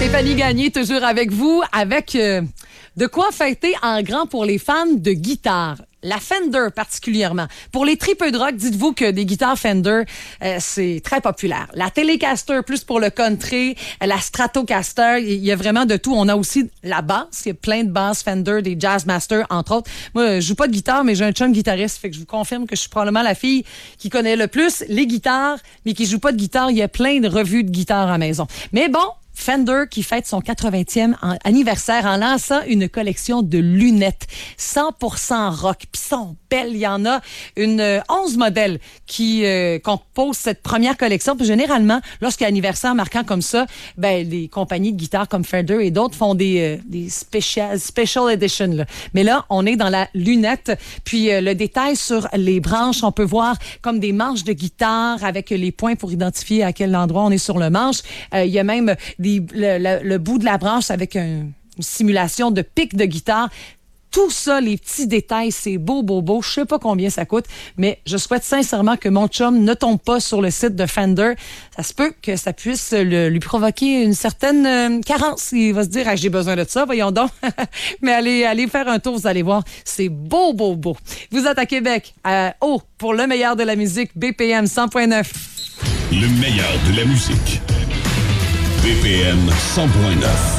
Stéphanie Gagné, toujours avec vous, avec de quoi fêter en grand pour les fans de guitare. La Fender particulièrement. Pour les tripeux de rock, dites-vous que des guitares Fender, c'est très populaire. La Telecaster, plus pour le country, la Stratocaster, il y a vraiment de tout. On a aussi la basse, il y a plein de basses Fender, des Jazzmaster, entre autres. Moi, je joue pas de guitare, mais j'ai un chum guitariste, fait que je vous confirme que je suis probablement la fille qui connaît le plus les guitares, mais qui joue pas de guitare. Il y a plein de revues de guitare à la maison. Mais bon, Fender qui fête son 80e anniversaire en lançant une collection de lunettes 100% rock. Puis sont belles. Il y en a 11 modèles qui composent cette première collection. Puis généralement, lorsqu'il y a un anniversaire marquant comme ça, ben les compagnies de guitare comme Fender et d'autres font des special edition. Là. Mais là, on est dans la lunette. Puis le détail sur les branches, on peut voir comme des manches de guitare avec les points pour identifier à quel endroit on est sur le manche. Il y a même le bout de la branche avec une simulation de pic de guitare. Tout ça, les petits détails, c'est beau, beau, beau. Je sais pas combien ça coûte, mais je souhaite sincèrement que mon chum ne tombe pas sur le site de Fender. Ça se peut que ça puisse lui provoquer une certaine carence. Il va se dire, ah, j'ai besoin de ça, voyons donc. Mais allez faire un tour, vous allez voir. C'est beau, beau, beau. Vous êtes à Québec, pour le meilleur de la musique, BPM 100.9. Le meilleur de la musique. BPM 100.9.